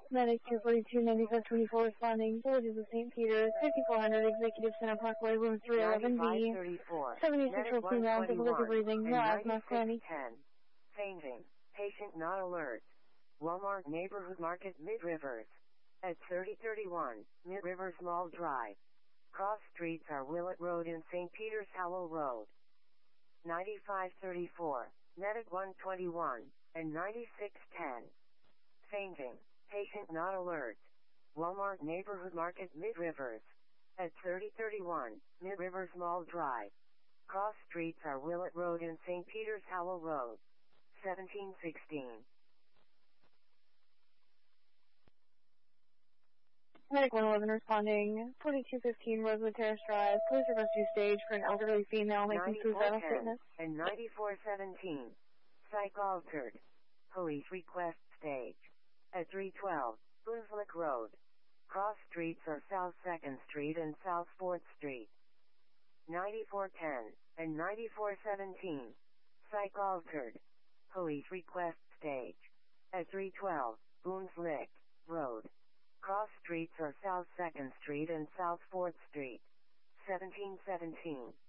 Medic 242-9524 responding. Villages of St. Peter's, 5400 Executive Center Parkway, room 311B. 76-year-old female, difficulty breathing, no asthma, clammy. 10. Fainting. Patient not alert. Walmart Neighborhood Market Mid-Rivers. At 3031 Mid-Rivers Mall Drive. Cross streets are Willett Road and St. Peter's Howell Road. 9534. Medic 121 and 9610. Fainting. Patient not alert. Walmart Neighborhood Market Mid-Rivers. At 3031 Mid-Rivers Mall Drive. Cross streets are Willett Road and St. Peter's Howell Road. 1716. Medic 111 responding. 4215 Rosewood Terrace Drive. Police are rescue stage for an elderly female making suicidal statements. And 9417. Psych altered. Police request stage. At 312 Boonslick Road. Cross streets are South 2nd Street and South 4th Street. 9410 and 9417. Psych altered. Police request stage. At 312 Boonslick Road. Cross streets are South 2nd Street and South 4th Street. 1717.